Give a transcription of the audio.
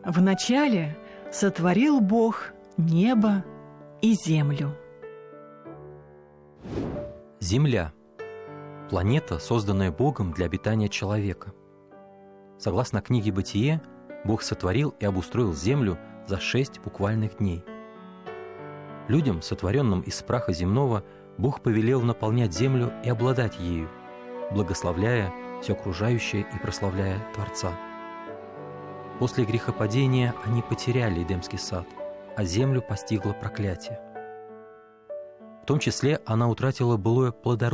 Вначале сотворил Бог небо и землю. Земля – планета, созданная Богом для обитания человека. Согласно книге «Бытие», Бог сотворил и обустроил землю за 6 буквальных дней. Людям, сотворенным из праха земного, Бог повелел наполнять землю и обладать ею, благословляя все окружающее и прославляя Творца. После грехопадения они потеряли Эдемский сад, а землю постигло проклятие. В том числе она утратила былое плодородие